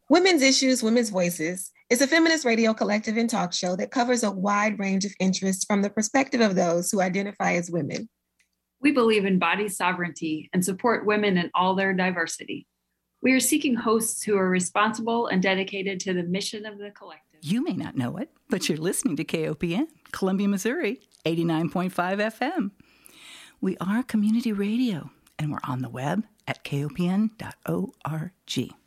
Women's Issues, Women's Voices is a feminist radio collective and talk show that covers a wide range of interests from the perspective of those who identify as women. We believe in body sovereignty and support women in all their diversity. We are seeking hosts who are responsible and dedicated to the mission of the collective. You may not know it, but you're listening to KOPN, Columbia, Missouri, 89.5 FM. We are community radio, and we're on the web at kopn.org.